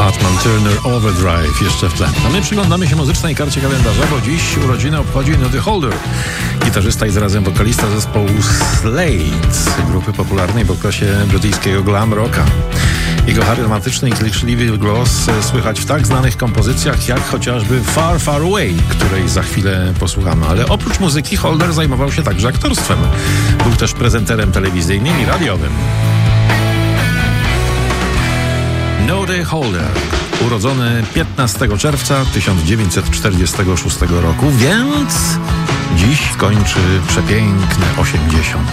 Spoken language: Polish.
Batman Turner Overdrive jeszcze w tle. A my przyglądamy się muzycznej karcie kalendarza, bo dziś urodziny obchodzi Noddy Holder, gitarzysta i zarazem wokalista zespołu Slade, grupy popularnej w okresie brytyjskiego glam rocka. Jego charyzmatyczny i zliczliwy głos słychać w tak znanych kompozycjach jak chociażby Far, Far Away, której za chwilę posłuchamy. Ale oprócz muzyki Holder zajmował się także aktorstwem. Był też prezenterem telewizyjnym i radiowym. Noddy Holder, urodzony 15 czerwca 1946 roku, więc dziś kończy przepiękne 80.